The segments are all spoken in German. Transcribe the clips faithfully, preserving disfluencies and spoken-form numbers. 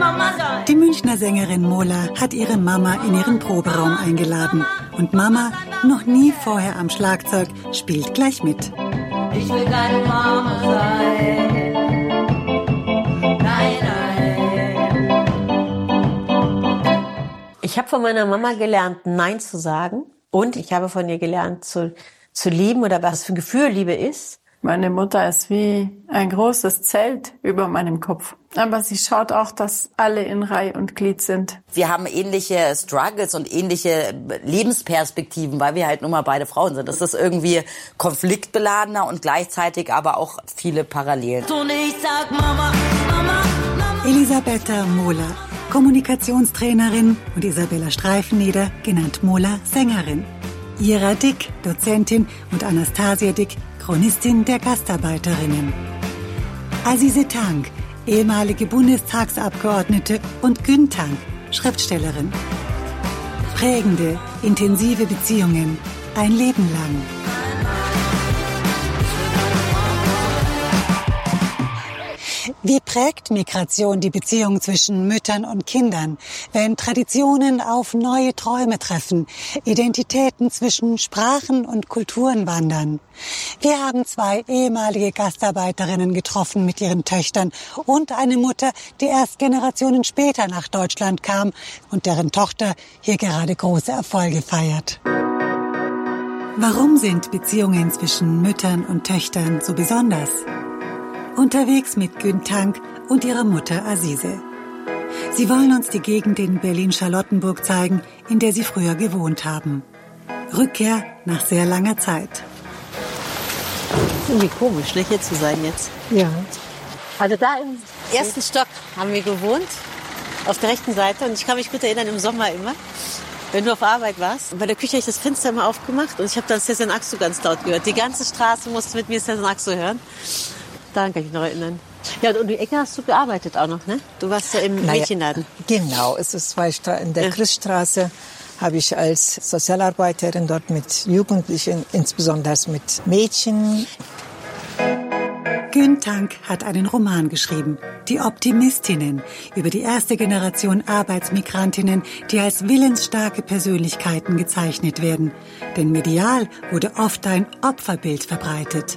Die Münchner Sängerin Mola hat ihre Mama in ihren Proberaum eingeladen. Und Mama, noch nie vorher am Schlagzeug, spielt gleich mit. Ich will keine Mama sein. Nein, nein. Ich habe von meiner Mama gelernt, Nein zu sagen. Und ich habe von ihr gelernt, zu, zu lieben oder was für ein Gefühl Liebe ist. Meine Mutter ist wie ein großes Zelt über meinem Kopf. Aber sie schaut auch, dass alle in Reihe und Glied sind. Wir haben ähnliche Struggles und ähnliche Lebensperspektiven, weil wir halt nun mal beide Frauen sind. Das ist irgendwie konfliktbeladener und gleichzeitig aber auch viele Parallelen. Und ich sag Mama, Mama, Mama. Elisabetta Mola, Kommunikationstrainerin, und Isabella Streifeneder, genannt Mola, Sängerin. Ira Dick, Dozentin, und Anastasia Dick, Chronistin der Gastarbeiterinnen. Azize Tank, ehemalige Bundestagsabgeordnete, und Gün Tank, Schriftstellerin. Prägende, intensive Beziehungen, ein Leben lang. Wie prägt Migration die Beziehung zwischen Müttern und Kindern, wenn Traditionen auf neue Träume treffen, Identitäten zwischen Sprachen und Kulturen wandern? Wir haben zwei ehemalige Gastarbeiterinnen getroffen mit ihren Töchtern und eine Mutter, die erst Generationen später nach Deutschland kam und deren Tochter hier gerade große Erfolge feiert. Warum sind Beziehungen zwischen Müttern und Töchtern so besonders? Unterwegs mit Gün Tank und ihrer Mutter Azize. Sie wollen uns die Gegend in Berlin-Charlottenburg zeigen, in der sie früher gewohnt haben. Rückkehr nach sehr langer Zeit. Irgendwie komisch, ne, hier zu sein jetzt. Ja. Also da im ersten Stock haben wir gewohnt, auf der rechten Seite. Und ich kann mich gut erinnern, im Sommer immer, wenn du auf Arbeit warst. Bei der Küche habe ich das Fenster immer aufgemacht und ich habe dann Session Axo ganz laut gehört. Die ganze Straße musste mit mir Session Axo hören. Daran kann ich mich noch erinnern. Ja, und die Ecke hast du gearbeitet auch noch, ne? Du warst ja im naja, Mädchenladen. Genau, es ist zwei Stra- in der ja. Christstraße habe ich als Sozialarbeiterin dort mit Jugendlichen, insbesondere mit Mädchen. Gün Tank hat einen Roman geschrieben, Die Optimistinnen, über die erste Generation Arbeitsmigrantinnen, die als willensstarke Persönlichkeiten gezeichnet werden. Denn medial wurde oft ein Opferbild verbreitet.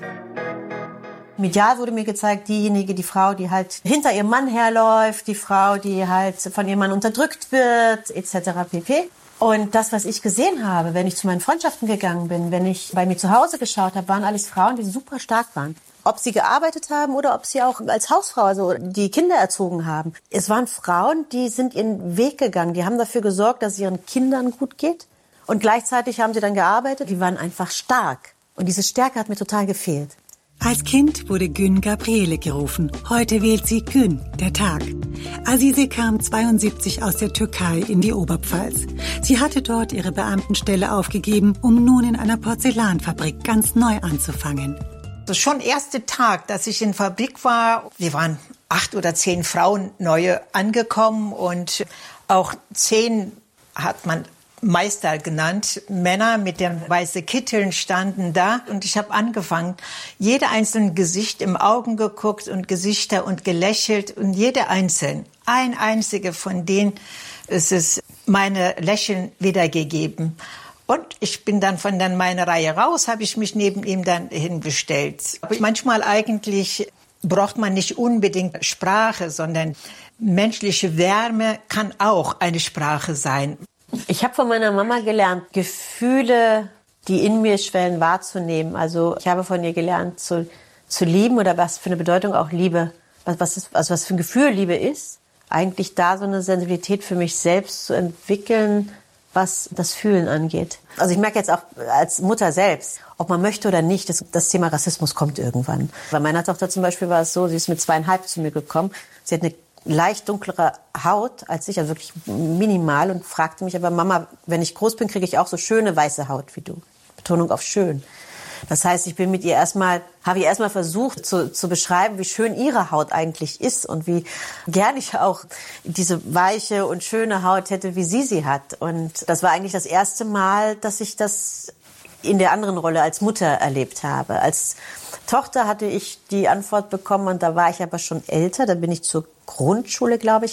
Medial wurde mir gezeigt, diejenige, die Frau, die halt hinter ihrem Mann herläuft, die Frau, die halt von ihrem Mann unterdrückt wird, et cetera pp. Und das, was ich gesehen habe, wenn ich zu meinen Freundschaften gegangen bin, wenn ich bei mir zu Hause geschaut habe, waren alles Frauen, die super stark waren. Ob sie gearbeitet haben oder ob sie auch als Hausfrau, also die Kinder erzogen haben. Es waren Frauen, die sind ihren Weg gegangen, die haben dafür gesorgt, dass es ihren Kindern gut geht. Und gleichzeitig haben sie dann gearbeitet, die waren einfach stark. Und diese Stärke hat mir total gefehlt. Als Kind wurde Gün Gabriele gerufen. Heute wählt sie Gün, der Tag. Azize kam zweiundsiebzig aus der Türkei in die Oberpfalz. Sie hatte dort ihre Beamtenstelle aufgegeben, um nun in einer Porzellanfabrik ganz neu anzufangen. Das schon erste Tag, dass ich in der Fabrik war, wir waren acht oder zehn Frauen neue angekommen und auch zehn hat man Meister genannt. Männer mit den weißen Kitteln standen da und ich habe angefangen, jede einzelne Gesicht im Augen geguckt und Gesichter und gelächelt und jede einzelne, ein einzige von denen ist es meine Lächeln wiedergegeben. Und ich bin dann von dann meine Reihe raus, habe ich mich neben ihm dann hingestellt. Aber manchmal eigentlich braucht man nicht unbedingt Sprache, sondern menschliche Wärme kann auch eine Sprache sein. Ich habe von meiner Mama gelernt, Gefühle, die in mir schwellen, wahrzunehmen. Also ich habe von ihr gelernt, zu, zu lieben oder was für eine Bedeutung auch Liebe, was, was, ist, also was für ein Gefühl Liebe ist. Eigentlich da so eine Sensibilität für mich selbst zu entwickeln, was das Fühlen angeht. Also ich merke jetzt auch als Mutter selbst, ob man möchte oder nicht, das, das Thema Rassismus kommt irgendwann. Bei meiner Tochter zum Beispiel war es so, sie ist mit zweieinhalb zu mir gekommen. Sie hat eine leicht dunklere Haut als ich, also wirklich minimal, und fragte mich aber, Mama, wenn ich groß bin, kriege ich auch so schöne weiße Haut wie du. Betonung auf schön. Das heißt, ich bin mit ihr erstmal, habe ich erstmal versucht zu, zu beschreiben, wie schön ihre Haut eigentlich ist und wie gern ich auch diese weiche und schöne Haut hätte, wie sie sie hat. Und das war eigentlich das erste Mal, dass ich das in der anderen Rolle als Mutter erlebt habe. Als Tochter hatte ich die Antwort bekommen und da war ich aber schon älter, da bin ich zur Grundschule, glaube ich,